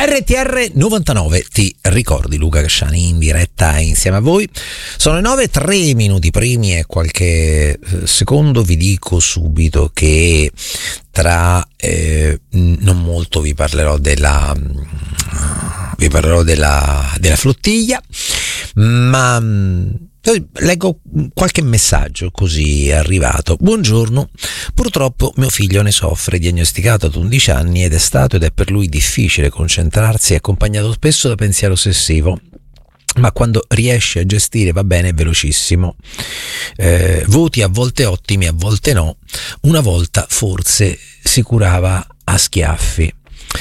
RTR 99, ti ricordi Luca Casciani in diretta insieme a voi. Sono le 9, 3 minuti primi e qualche secondo. Vi dico subito che tra non molto vi parlerò della flottiglia, ma leggo qualche messaggio così è arrivato. Buongiorno, purtroppo mio figlio ne soffre, diagnosticato ad 11 anni ed è per lui difficile concentrarsi, è accompagnato spesso da pensiero ossessivo, ma quando riesce a gestire va bene, è velocissimo. Voti a volte ottimi, a volte no. Una volta forse si curava a schiaffi.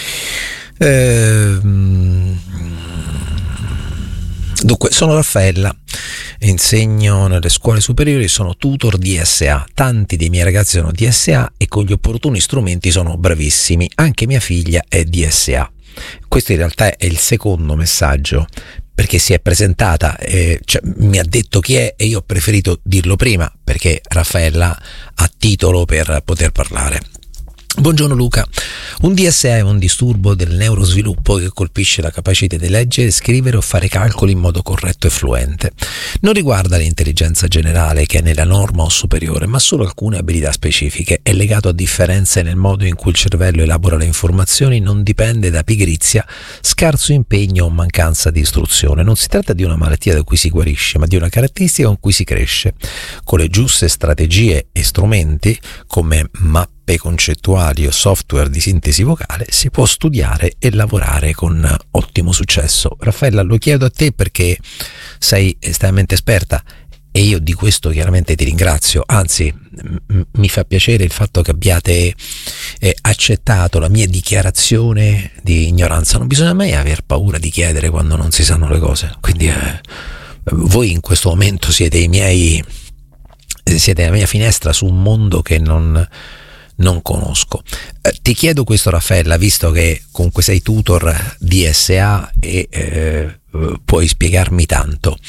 Dunque, sono Raffaella, insegno nelle scuole superiori, sono tutor DSA, tanti dei miei ragazzi sono DSA e con gli opportuni strumenti sono bravissimi, anche mia figlia è DSA. Questo in realtà è il secondo messaggio, perché si è presentata, mi ha detto chi è e io ho preferito dirlo prima perché Raffaella ha titolo per poter parlare. Buongiorno Luca, un DSA è un disturbo del neurosviluppo che colpisce la capacità di leggere, scrivere o fare calcoli in modo corretto e fluente. Non riguarda l'intelligenza generale che è nella norma o superiore, ma solo alcune abilità specifiche. È legato a differenze nel modo in cui il cervello elabora le informazioni, non dipende da pigrizia, scarso impegno o mancanza di istruzione. Non si tratta di una malattia da cui si guarisce, ma di una caratteristica con cui si cresce. Con le giuste strategie e strumenti come mappe concettuali o software di sintesi vocale si può studiare e lavorare con ottimo successo. Raffaella, lo chiedo a te perché sei estremamente esperta e io di questo chiaramente ti ringrazio, anzi mi fa piacere il fatto che abbiate accettato la mia dichiarazione di ignoranza. Non bisogna mai aver paura di chiedere quando non si sanno le cose, quindi voi in questo momento siete la mia finestra su un mondo che non conosco. Ti chiedo questo, Raffaella, visto che comunque sei tutor DSA e puoi spiegarmi tanto.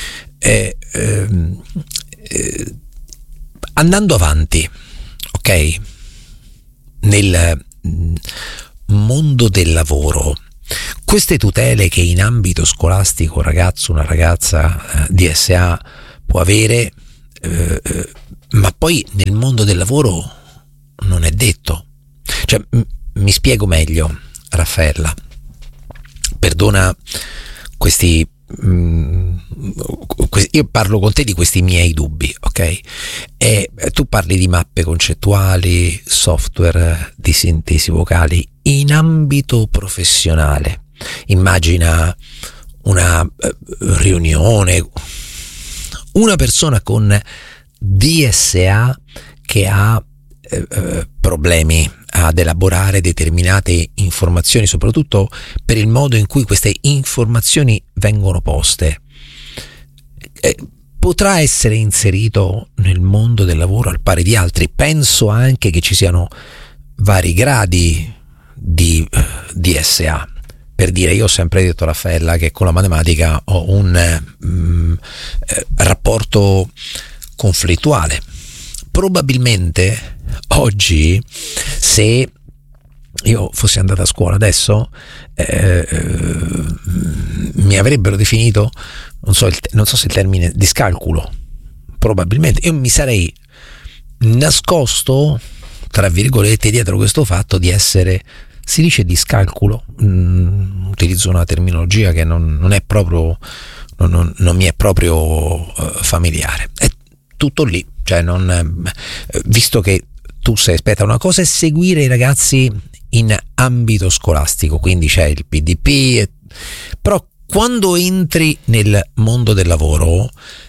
Andando avanti, ok? Nel mondo del lavoro, queste tutele che in ambito scolastico un ragazzo, una ragazza DSA può avere, ma poi nel mondo del lavoro non è detto. Cioè, mi spiego meglio, Raffaella. Perdona io parlo con te di questi miei dubbi, ok? E tu parli di mappe concettuali, software di sintesi vocali in ambito professionale. Immagina una riunione, una persona con DSA che ha problemi ad elaborare determinate informazioni, soprattutto per il modo in cui queste informazioni vengono poste. Potrà essere inserito nel mondo del lavoro al pari di altri. Penso anche che ci siano vari gradi di DSA. Per dire, io ho sempre detto, Raffaella, che con la matematica ho un rapporto conflittuale. Probabilmente oggi, se io fossi andata a scuola adesso, mi avrebbero definito, non so se il termine, discalculo. Probabilmente io mi sarei nascosto, tra virgolette, dietro questo fatto di essere, si dice discalculo, utilizzo una terminologia che non è proprio, non mi è proprio familiare. È tutto lì. Cioè, visto che tu sei esperta, una cosa è seguire i ragazzi in ambito scolastico, quindi c'è il PDP, però quando entri nel mondo del lavoro,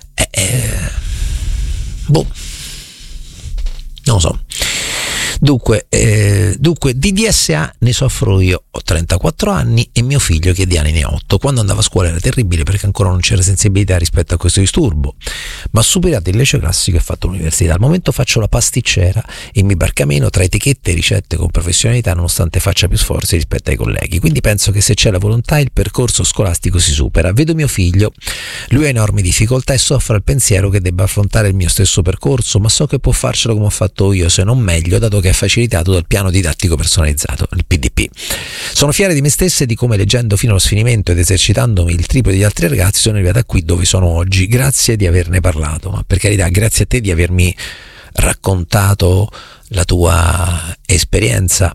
non lo so. Dunque, di DSA ne soffro io, ho 34 anni e mio figlio che di anni ne ha 8. Quando andava a scuola era terribile perché ancora non c'era sensibilità rispetto a questo disturbo, ma superato il liceo classico e fatto l'università. Al momento faccio la pasticcera e mi barcameno tra etichette e ricette con professionalità, nonostante faccia più sforzi rispetto ai colleghi. Quindi penso che se c'è la volontà il percorso scolastico si supera. Vedo mio figlio, lui ha enormi difficoltà e soffre al pensiero che debba affrontare il mio stesso percorso, ma so che può farcela come ho fatto io, se non meglio, dato che è facilitato dal piano didattico personalizzato, il PDP. Sono fiera di me stessa e di come, leggendo fino allo sfinimento ed esercitandomi il triplo degli altri ragazzi, sono arrivata qui dove sono oggi. Grazie di averne parlato, ma per carità, grazie a te di avermi raccontato la tua esperienza,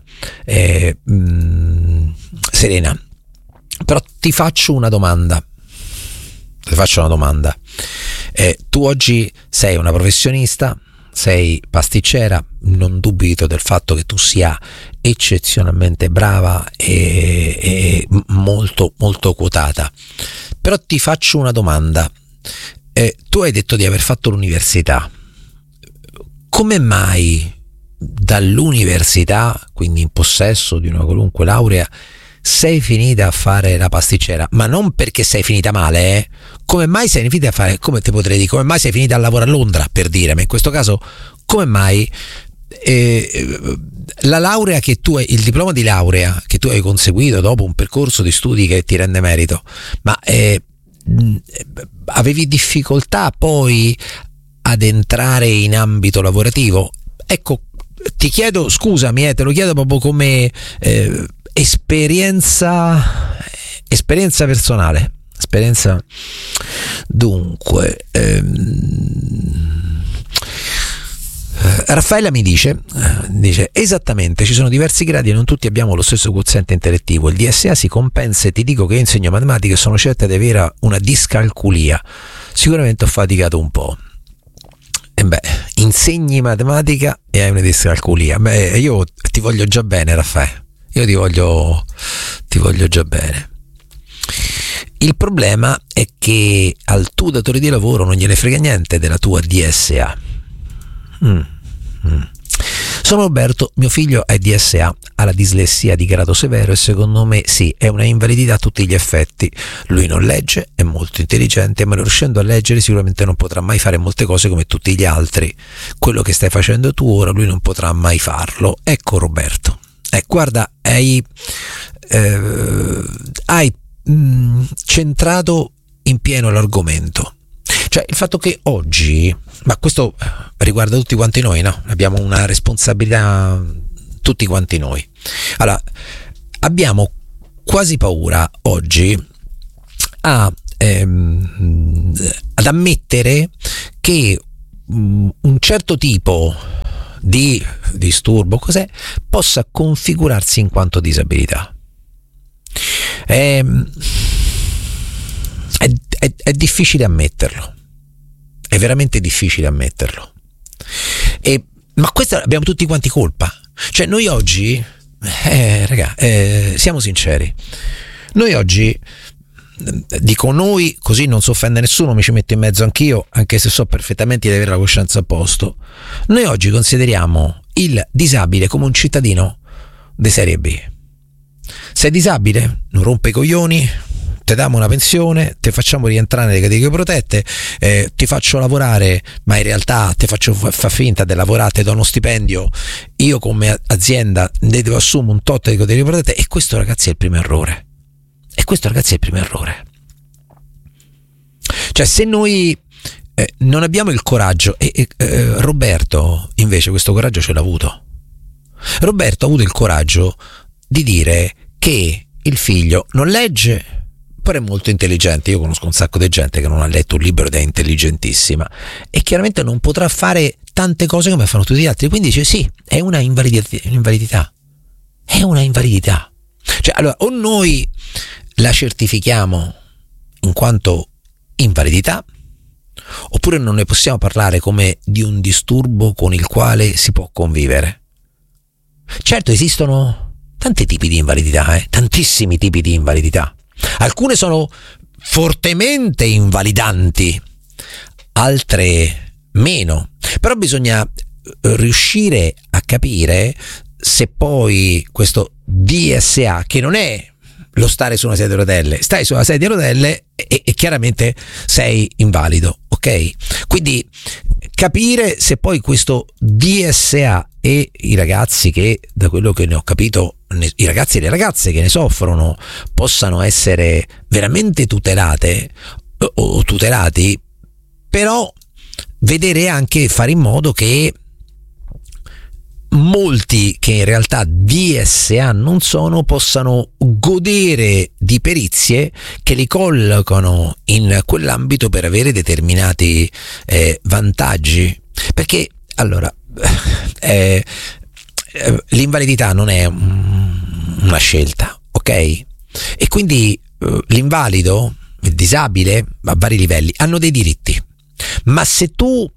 Serena. Però ti faccio una domanda. Tu oggi sei una professionista, sei pasticcera, non dubito del fatto che tu sia eccezionalmente brava e molto molto quotata. Però ti faccio una domanda. Tu hai detto di aver fatto l'università. Come mai dall'università, quindi in possesso di una qualunque laurea, sei finita a fare la pasticcera? Ma non perché sei finita male, Come mai sei finita a fare, come ti potrei dire, come mai sei finita a lavorare a Londra, per dire, ma in questo caso come mai la laurea che tu hai, il diploma di laurea che tu hai conseguito dopo un percorso di studi che ti rende merito, ma avevi difficoltà poi ad entrare in ambito lavorativo? Ecco, ti chiedo, scusami, te lo chiedo proprio come esperienza personale. Dunque, Raffaella mi dice esattamente, ci sono diversi gradi e non tutti abbiamo lo stesso quoziente intellettivo. Il DSA si compensa e ti dico che io insegno matematica e sono certa di avere una discalculia. Sicuramente ho faticato un po'. Insegni matematica e hai una discalculia. Io ti voglio già bene, Raffaele. Io ti voglio già bene. Il problema è che al tuo datore di lavoro non gliene frega niente della tua DSA. Sono Roberto, mio figlio è DSA, ha la dislessia di grado severo e secondo me sì, è una invalidità a tutti gli effetti. Lui non legge, è molto intelligente, ma non riuscendo a leggere sicuramente non potrà mai fare molte cose come tutti gli altri. Quello che stai facendo tu ora lui non potrà mai farlo. Ecco Roberto, guarda, hai centrato in pieno l'argomento. Cioè il fatto che oggi, ma questo riguarda tutti quanti noi, no? Abbiamo una responsabilità tutti quanti noi. Allora, abbiamo quasi paura oggi ad ammettere che un certo tipo di disturbo possa configurarsi in quanto disabilità. È difficile ammetterlo, è veramente difficile ammetterlo, ma questa abbiamo tutti quanti colpa. Cioè noi oggi, siamo sinceri, noi oggi, dico noi così non si offende nessuno, mi ci metto in mezzo anch'io, anche se so perfettamente di avere la coscienza a posto, noi oggi consideriamo il disabile come un cittadino di serie B. Sei disabile? Non rompe i coglioni, ti diamo una pensione, ti facciamo rientrare nelle categorie protette, ti faccio lavorare, ma in realtà ti faccio fa finta di lavorare, ti do uno stipendio, io come azienda ne devo assumere un tot di categorie protette. E questo, ragazzi, è il primo errore. Cioè, se noi non abbiamo il coraggio, Roberto invece questo coraggio ce l'ha avuto. Roberto ha avuto il coraggio di dire che il figlio non legge, però è molto intelligente. Io conosco un sacco di gente che non ha letto un libro ed è intelligentissima, e chiaramente non potrà fare tante cose come fanno tutti gli altri, quindi dice sì, è una invalidità. Cioè, allora, o noi la certifichiamo in quanto invalidità, oppure non ne possiamo parlare come di un disturbo con il quale si può convivere. Certo, esistono tanti tipi di invalidità, tantissimi tipi di invalidità. Alcune sono fortemente invalidanti, altre meno. Però bisogna riuscire a capire se poi questo DSA, che non è lo stare su una sedia a rotelle, stai su una sedia a rotelle e chiaramente sei invalido, ok? Quindi capire se poi questo DSA e i ragazzi che, da quello che ne ho capito, i ragazzi e le ragazze che ne soffrono possano essere veramente tutelate o tutelati, però vedere anche, fare in modo che molti che in realtà DSA non sono possano godere di perizie che li collocano in quell'ambito per avere determinati vantaggi, perché allora l'invalidità non è una scelta, ok? E quindi l'invalido, il disabile a vari livelli hanno dei diritti. Ma se tu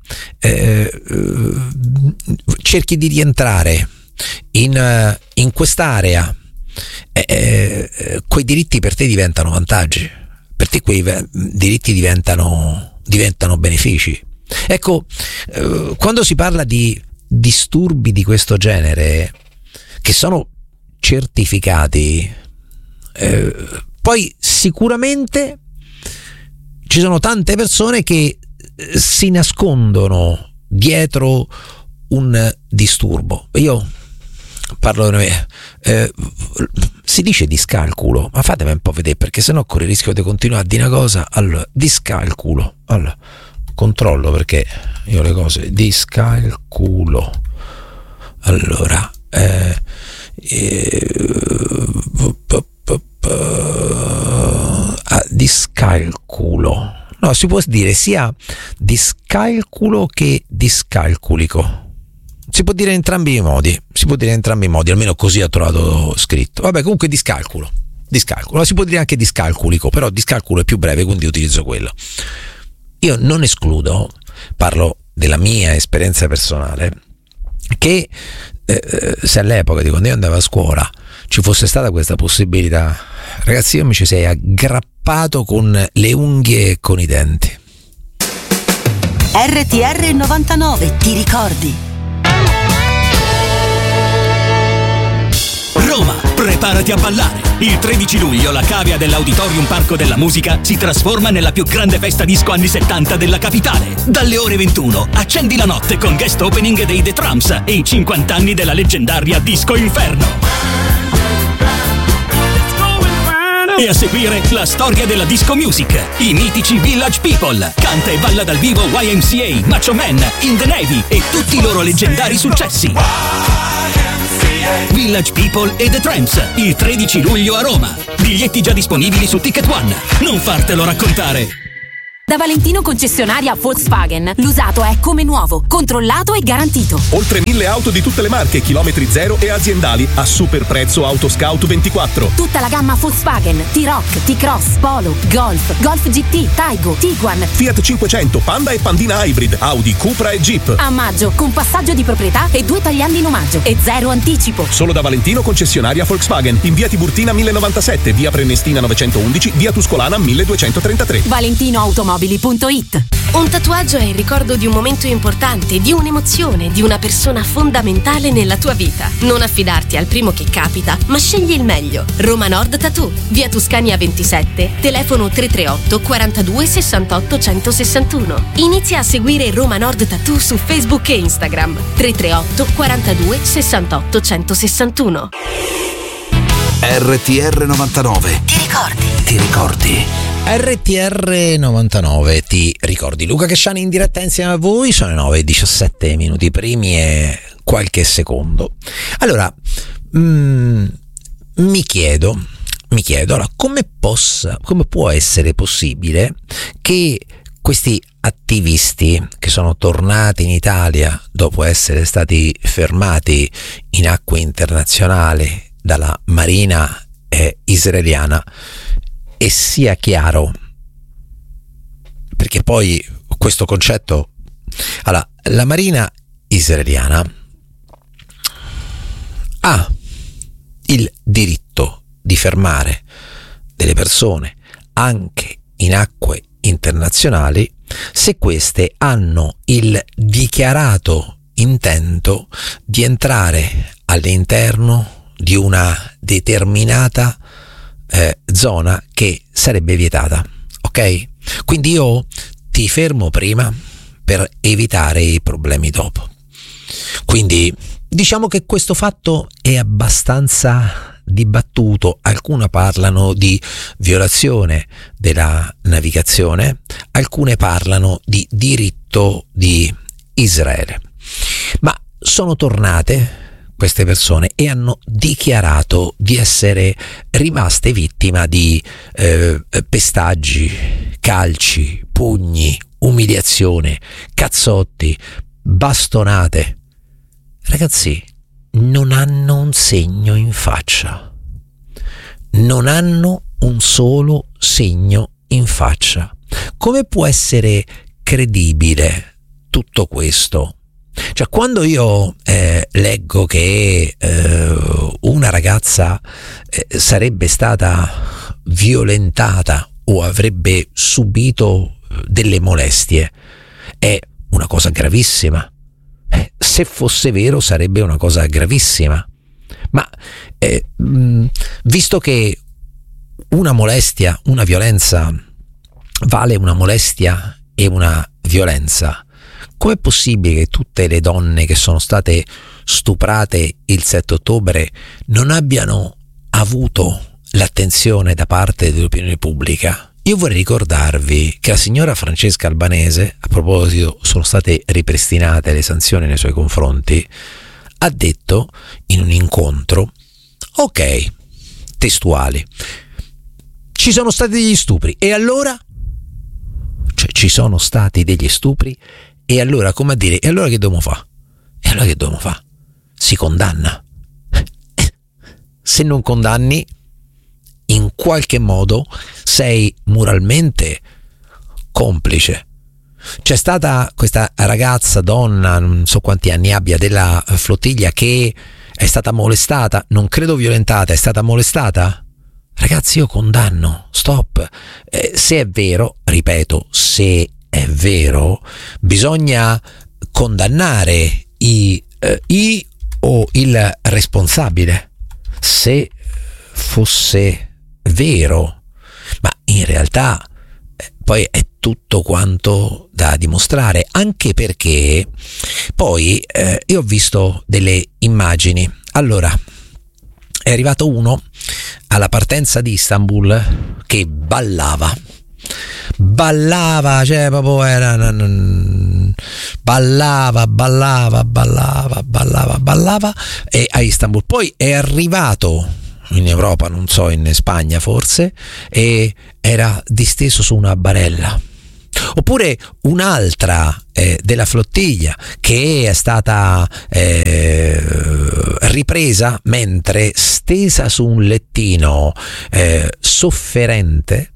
cerchi di rientrare in quest'area, quei diritti per te diventano vantaggi, per te quei diritti diventano benefici. Ecco, quando si parla di disturbi di questo genere che sono certificati, poi sicuramente ci sono tante persone che si nascondono dietro un disturbo. Io parlo di me, si dice discalculo, ma fatemi un po' vedere, perché sennò corre il rischio di continuare a dire una cosa. Allora, discalculo, allora controllo, perché io le cose discalculo, allora discalculo. No, si può dire sia discalculo che discalculico. Si può dire in entrambi i modi. Almeno così ho trovato scritto. Vabbè, comunque discalculo. Si può dire anche discalculico, però discalculo è più breve, quindi utilizzo quello. Io non escludo, parlo della mia esperienza personale, che se all'epoca di quando io andavo a scuola ci fosse stata questa possibilità, ragazzi, io mi ci sei aggrappato con le unghie e con i denti. RTR 99, ti ricordi? Roma, preparati a ballare! Il 13 luglio la cavea dell'Auditorium Parco della Musica si trasforma nella più grande festa disco anni 70 della capitale. Dalle ore 21 accendi la notte con guest opening dei The Trumps e i 50 anni della leggendaria Disco Inferno. E a seguire la storia della disco music, i mitici Village People, canta e balla dal vivo YMCA, Macho Man, In the Navy e tutti i loro leggendari successi. Village People e The Tramps, il 13 luglio a Roma. Biglietti già disponibili su Ticket One. Non fartelo raccontare. Da Valentino concessionaria Volkswagen, l'usato è come nuovo, controllato e garantito. Oltre 1000 auto di tutte le marche, chilometri zero e aziendali a super prezzo Autoscout 24. Tutta la gamma Volkswagen, T-Roc, T-Cross, Polo, Golf, Golf GT, Taigo, Tiguan, Fiat 500, Panda e Pandina Hybrid, Audi, Cupra e Jeep. A maggio, con passaggio di proprietà e 2 tagliandi in omaggio e 0 anticipo. Solo da Valentino concessionaria Volkswagen, in via Tiburtina 1097, via Prenestina 911, via Tuscolana 1233. ValentinoAutomobili.it. Un tatuaggio è il ricordo di un momento importante, di un'emozione, di una persona fondamentale nella tua vita. Non affidarti al primo che capita, ma scegli il meglio. Roma Nord Tattoo, via Tuscania 27, telefono 338 42 68 161. Inizia a seguire Roma Nord Tattoo su Facebook e Instagram. 338 42 68 161. RTR 99. Ti ricordi? Ti ricordi? RTR 99, ti ricordi? Luca Casciani in diretta insieme a voi, sono le 9:17 minuti primi e qualche secondo. Allora, mi chiedo, allora, come può essere possibile che questi attivisti che sono tornati in Italia dopo essere stati fermati in acque internazionali dalla marina israeliana, e sia chiaro, perché poi questo concetto, allora, la marina israeliana ha il diritto di fermare delle persone anche in acque internazionali se queste hanno il dichiarato intento di entrare all'interno di una determinata zona che sarebbe vietata, ok? Quindi io ti fermo prima per evitare i problemi dopo. Quindi diciamo che questo fatto è abbastanza dibattuto. Alcune parlano di violazione della navigazione, alcune parlano di diritto di Israele, ma sono tornate queste persone e hanno dichiarato di essere rimaste vittima di pestaggi, calci, pugni, umiliazione, cazzotti, bastonate. Ragazzi, non hanno un segno in faccia, non hanno un solo segno in faccia. Come può essere credibile tutto questo? Cioè, quando io leggo che una ragazza sarebbe stata violentata o avrebbe subito delle molestie, è una cosa gravissima. Se fosse vero sarebbe una cosa gravissima, ma visto che una molestia, una violenza vale una molestia e una violenza, com'è possibile che tutte le donne che sono state stuprate il 7 ottobre non abbiano avuto l'attenzione da parte dell'opinione pubblica? Io vorrei ricordarvi che la signora Francesca Albanese, a proposito sono state ripristinate le sanzioni nei suoi confronti, ha detto in un incontro, ok, testuali, ci sono stati degli stupri, e allora? Cioè, ci sono stati degli stupri, e allora, come a dire, e allora che dobbiamo fare? E allora che dobbiamo fare? Si condanna. Se non condanni, in qualche modo sei moralmente complice. C'è stata questa ragazza, donna, non so quanti anni abbia, della flottiglia, che è stata molestata, non credo violentata, è stata molestata? Ragazzi, io condanno, stop. Se è vero, ripeto, se è vero, bisogna condannare o il responsabile. Se fosse vero, ma in realtà poi è tutto quanto da dimostrare, anche perché poi io ho visto delle immagini. Allora, è arrivato uno alla partenza di Istanbul che ballava, cioè proprio era ballava e a Istanbul. Poi è arrivato in Europa, non so, in Spagna forse, e era disteso su una barella. Oppure un'altra della flottiglia che è stata ripresa mentre stesa su un lettino sofferente,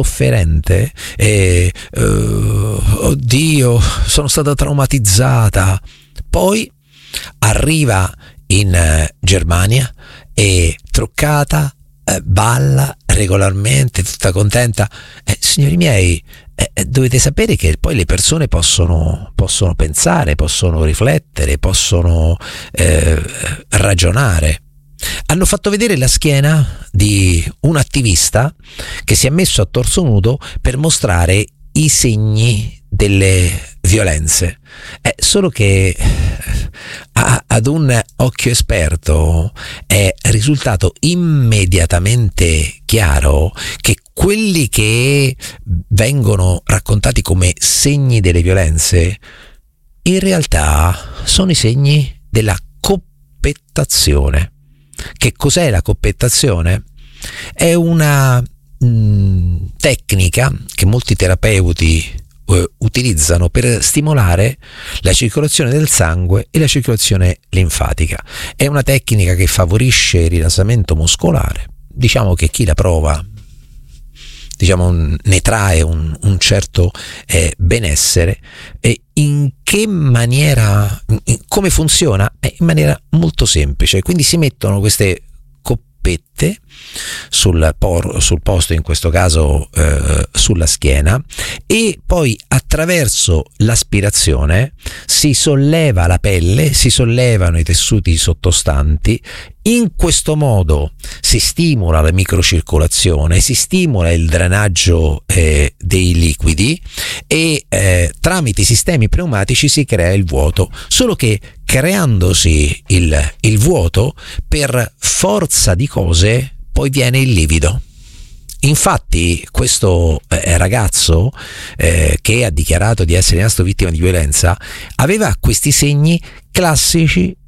oddio, sono stata traumatizzata. Poi arriva in Germania e truccata, balla regolarmente, tutta contenta. Signori miei, dovete sapere che poi le persone possono pensare, possono riflettere, possono ragionare. Hanno fatto vedere la schiena di un attivista che si è messo a torso nudo per mostrare i segni delle violenze. Solo che ad un occhio esperto è risultato immediatamente chiaro che quelli che vengono raccontati come segni delle violenze in realtà sono i segni della coppettazione. Che cos'è la coppettazione? È una tecnica che molti terapeuti utilizzano per stimolare la circolazione del sangue e la circolazione linfatica. È una tecnica che favorisce il rilassamento muscolare. Diciamo che chi la prova, ne trae un certo benessere. E in che maniera, come funziona? In maniera molto semplice. Quindi si mettono queste coppette sul posto, in questo caso sulla schiena, e poi attraverso l'aspirazione si solleva la pelle, si sollevano i tessuti sottostanti. In questo modo si stimola la microcircolazione, si stimola il drenaggio dei liquidi e tramite i sistemi pneumatici si crea il vuoto. Solo che creandosi il vuoto, per forza di cose poi viene il livido. Infatti questo ragazzo che ha dichiarato di essere rimasto vittima di violenza aveva questi segni classici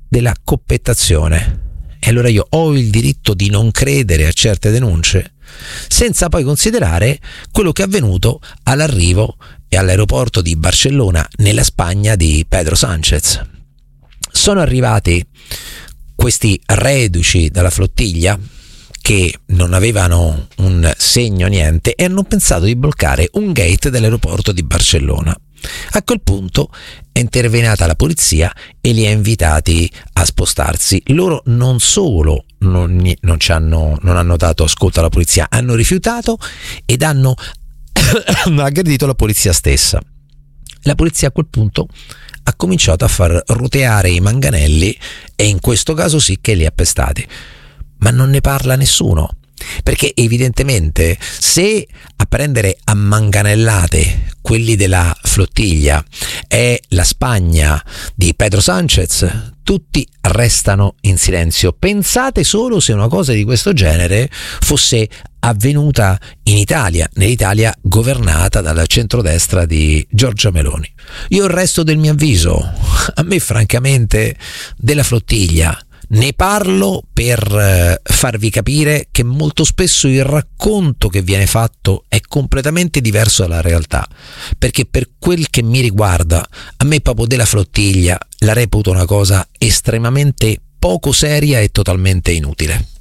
della coppettazione. E allora io ho il diritto di non credere a certe denunce, senza poi considerare quello che è avvenuto all'arrivo e all'aeroporto di Barcellona, nella Spagna, di Pedro Sánchez. Sono arrivati questi reduci dalla flottiglia che non avevano un segno, niente, e hanno pensato di bloccare un gate dell'aeroporto di Barcellona. A quel punto è intervenuta la polizia e li ha invitati a spostarsi. Loro non solo non hanno dato ascolto alla polizia, hanno rifiutato ed hanno aggredito la polizia stessa. La polizia a quel punto ha cominciato a far roteare i manganelli e in questo caso sì che li ha pestati. Ma non ne parla nessuno, perché evidentemente se a prendere a manganellate quelli della flottiglia è la Spagna di Pedro Sánchez, tutti restano in silenzio. Pensate solo se una cosa di questo genere fosse avvenuta in Italia, nell'Italia governata dal centrodestra di Giorgia Meloni. Io resto del mio avviso, a me francamente della flottiglia ne parlo per farvi capire che molto spesso il racconto che viene fatto è completamente diverso dalla realtà, perché per quel che mi riguarda, a me proprio della flottiglia la reputo una cosa estremamente poco seria e totalmente inutile.